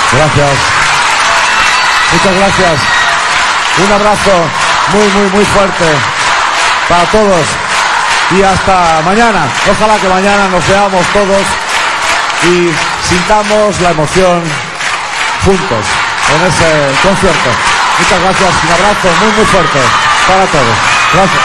Gracias. Muchas gracias. Un abrazo muy fuerte para todos. Y hasta mañana. Ojalá que mañana nos veamos todos y sintamos la emoción juntos en ese concierto. Muchas gracias. Un abrazo muy fuerte para todos. Gracias.